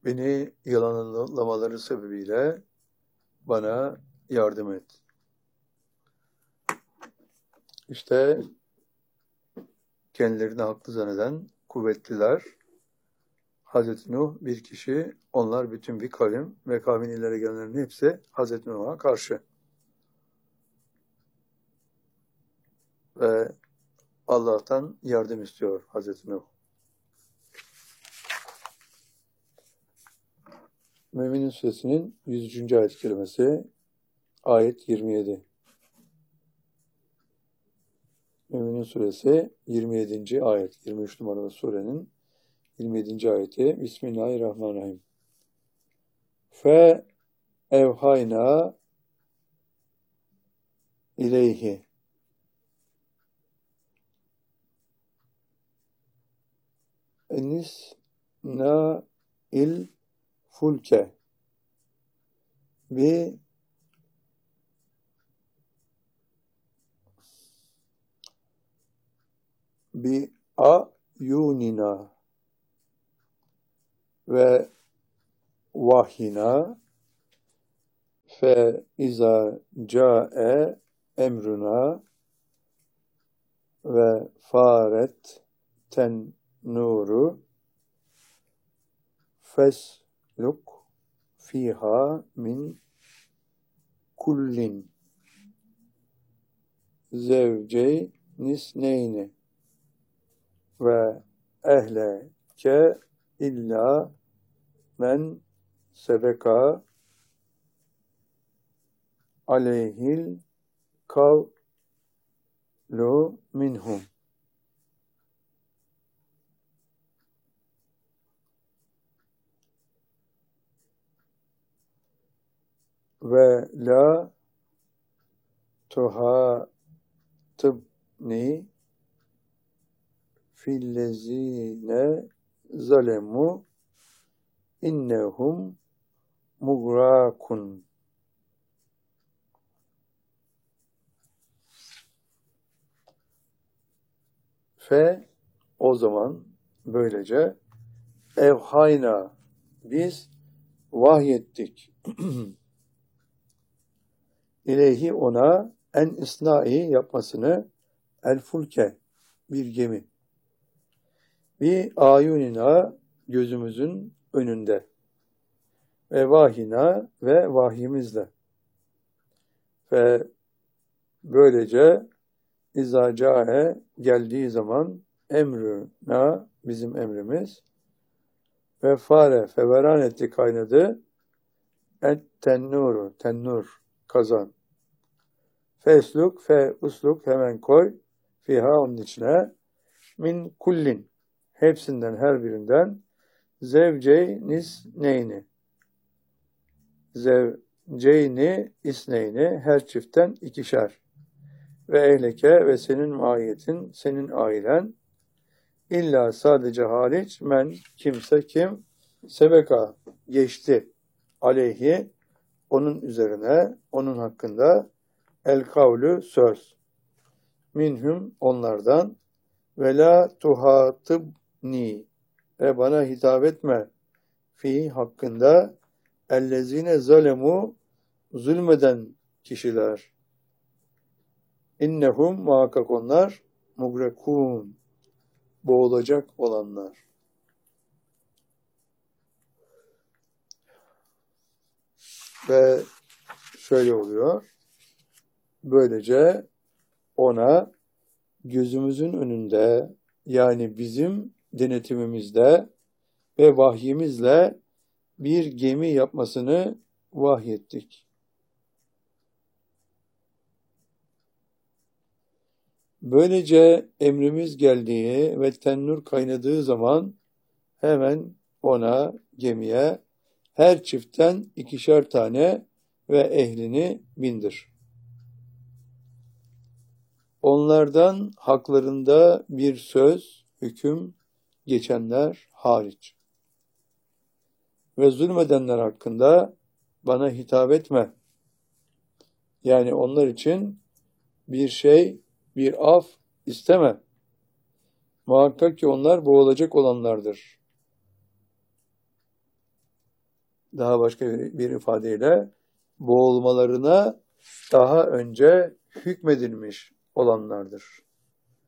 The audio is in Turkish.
Beni yalanlamaları sebebiyle bana yardım et. İşte kendilerini haklı zanneden kuvvetliler, Hazreti Nuh bir kişi, onlar bütün bir kavim ve kavmin ileri gelenlerin hepsi Hazreti Nuh'a karşı. Ve Allah'tan yardım istiyor Hazreti Nuh. Mü'minin Suresinin 103. ayet-i kerimesi, ayet 27. Mü'minin Suresi 27. ayet, 23 numaralı surenin 27. ayeti. Bismillahirrahmanirrahim. Fe evhayna ileyhi enisna il fulke bi ayunina ve vahyina fe iza ca'e emruna ve faret ten nuru fesluk fiha min kullin zevceynisneyni ve ehleke illa men sebeka aleyhil kavlu minhum. Ve la tuhatibni fillezine zalemu innehum mugrakun. Fe o zaman böylece evhayna biz vahyettik ileyhi ona en isnai yapmasını el fulke bir gemi bir ayunina gözümüzün önünde ve vahina ve vahyimizle ve böylece izacae geldiği zaman emruna bizim emrimiz ve fare feveran etti kaynadı et tennuru tennur kazan fesluk fe usluk hemen koy fiha onun içine min kullin hepsinden her birinden zevceynisneyni zevceyni isneyni her çiftten ikişer ve ehleke ve senin maiyetin senin ailen illa sadece hariç men kimse kim sebeka geçti aleyhi onun üzerine onun hakkında el kavlu söz minhum onlardan ve la tuhatibni ve bana hitap etme fi hakkında ellezine zalemu zulmeden kişiler innehum muhakkak onlar mugrekun boğulacak olanlar. Ve şöyle oluyor. Böylece ona gözümüzün önünde yani bizim denetimimizde ve vahyimizle bir gemi yapmasını vahyettik. Böylece emrimiz geldiği ve tennur kaynadığı zaman hemen ona gemiye her çiftten ikişer tane ve ehlini bindir. Onlardan haklarında bir söz, hüküm geçenler hariç. Ve zulmedenler hakkında bana hitap etme. Yani onlar için bir şey, bir af isteme. Muhakkak ki onlar boğulacak olanlardır. daha başka bir ifadeyle boğulmalarına daha önce hükmedilmiş olanlardır.